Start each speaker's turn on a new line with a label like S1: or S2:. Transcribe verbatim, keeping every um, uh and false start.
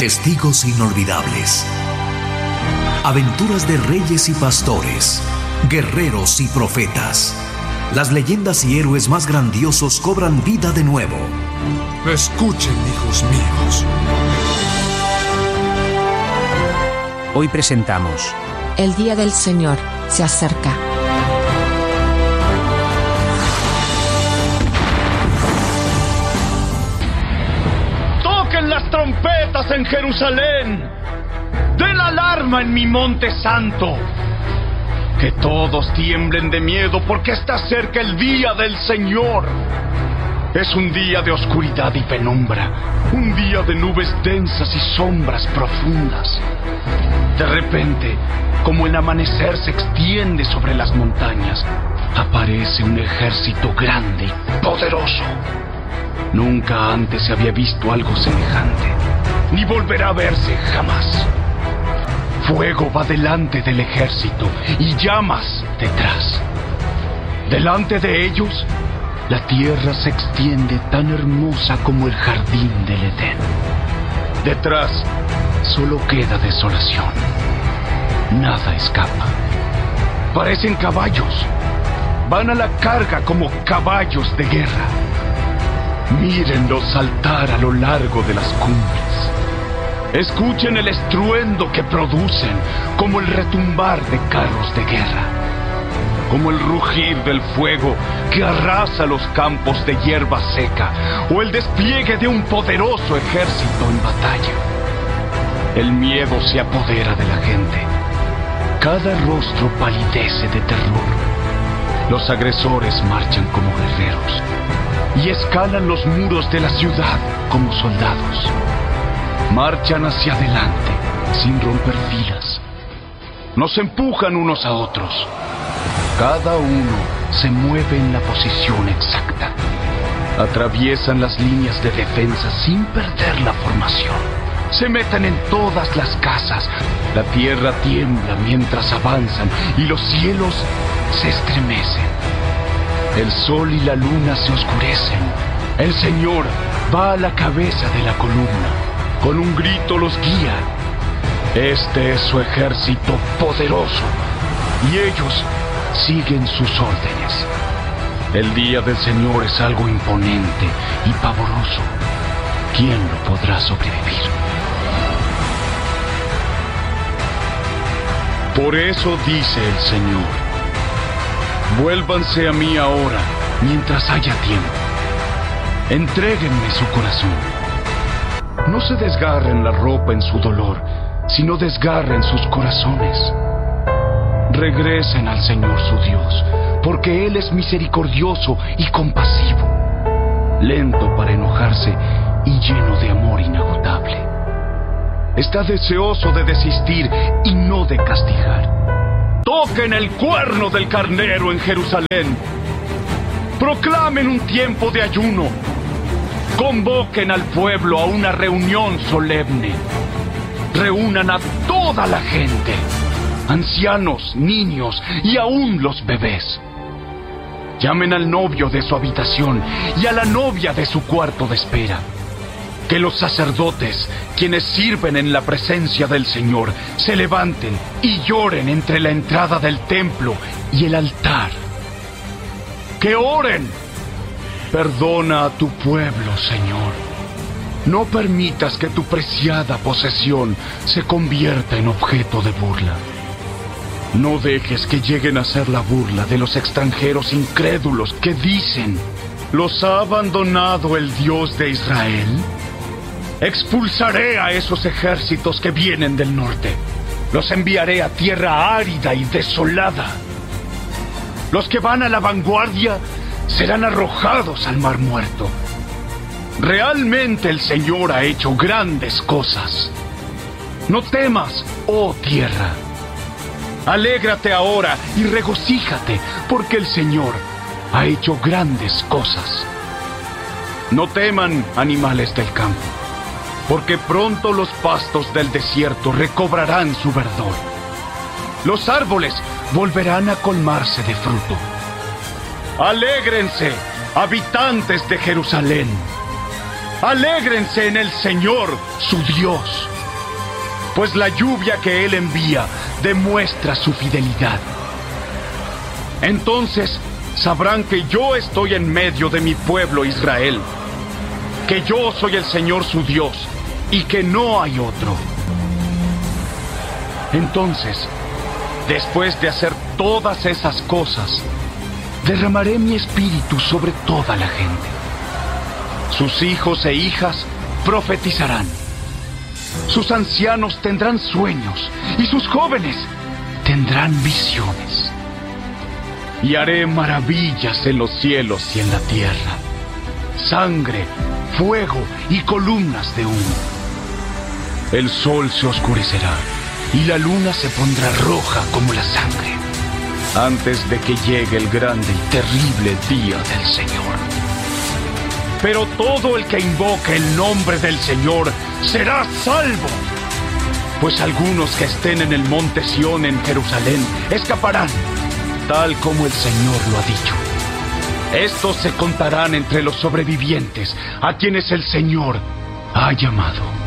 S1: Testigos inolvidables. Aventuras de reyes y pastores, guerreros y profetas. Las leyendas y héroes más grandiosos cobran vida de nuevo.
S2: Escuchen, hijos míos.
S3: Hoy presentamos
S4: El día del Señor se acerca.
S5: ¡Toquen las trompetas en Jerusalén! ¡Den alarma en mi monte santo! Que todos tiemblen de miedo porque está cerca el día del Señor. Es un día de oscuridad y penumbra, un día de nubes densas y sombras profundas. De repente, como el amanecer se extiende sobre las montañas, aparece un ejército grande y poderoso. Nunca antes se había visto algo semejante, ni volverá a verse jamás. Fuego va delante del ejército y llamas detrás. Delante de ellos, la tierra se extiende tan hermosa como el jardín del Edén. Detrás, solo queda desolación. Nada escapa. Parecen caballos. Van a la carga como caballos de guerra. Mírenlos saltar a lo largo de las cumbres. Escuchen el estruendo que producen, como el retumbar de carros de guerra, como el rugir del fuego que arrasa los campos de hierba seca, o el despliegue de un poderoso ejército en batalla. El miedo se apodera de la gente. Cada rostro palidece de terror. Los agresores marchan como guerreros y escalan los muros de la ciudad como soldados. Marchan hacia adelante, sin romper filas. Nos empujan unos a otros. Cada uno se mueve en la posición exacta. Atraviesan las líneas de defensa sin perder la formación. Se meten en todas las casas. La tierra tiembla mientras avanzan y los cielos se estremecen. El sol y la luna se oscurecen. El Señor va a la cabeza de la columna. Con un grito los guía. Este es su ejército poderoso y ellos siguen sus órdenes. El día del Señor es algo imponente y pavoroso. ¿Quién lo podrá sobrevivir? Por eso dice el Señor: vuélvanse a mí ahora, mientras haya tiempo. Entréguenme su corazón. No se desgarren la ropa en su dolor, sino desgarren sus corazones. Regresen al Señor su Dios, porque Él es misericordioso y compasivo, lento para enojarse y lleno de amor inagotable. Está deseoso de desistir y no de castigar. Toquen el cuerno del carnero en Jerusalén. Proclamen un tiempo de ayuno. Convoquen al pueblo a una reunión solemne. Reúnan a toda la gente, ancianos, niños y aún los bebés. Llamen al novio de su habitación y a la novia de su cuarto de espera. Que los sacerdotes, quienes sirven en la presencia del Señor, se levanten y lloren entre la entrada del templo y el altar. ¡Que oren! Perdona a tu pueblo, Señor. No permitas que tu preciada posesión se convierta en objeto de burla. No dejes que lleguen a ser la burla de los extranjeros incrédulos que dicen: ¿los ha abandonado el Dios de Israel? Expulsaré a esos ejércitos que vienen del norte. Los enviaré a tierra árida y desolada. Los que van a la vanguardia serán arrojados al mar muerto. Realmente el Señor ha hecho grandes cosas. No temas, oh tierra. Alégrate ahora y regocíjate, porque el Señor ha hecho grandes cosas. No teman, animales del campo, porque pronto los pastos del desierto recobrarán su verdor. Los árboles volverán a colmarse de fruto. Alégrense, habitantes de Jerusalén. Alégrense en el Señor, su Dios, pues la lluvia que Él envía demuestra su fidelidad. Entonces sabrán que yo estoy en medio de mi pueblo Israel, que yo soy el Señor su Dios y que no hay otro. Entonces, después de hacer todas esas cosas, derramaré mi espíritu sobre toda la gente. Sus hijos e hijas profetizarán. Sus ancianos tendrán sueños y sus jóvenes tendrán visiones. Y haré maravillas en los cielos y en la tierra. Sangre, fuego y columnas de humo. El sol se oscurecerá y la luna se pondrá roja como la sangre, antes de que llegue el grande y terrible día del Señor. Pero todo el que invoque el nombre del Señor será salvo. Pues algunos que estén en el monte Sión en Jerusalén escaparán, tal como el Señor lo ha dicho. Estos se contarán entre los sobrevivientes, a quienes el Señor ha llamado.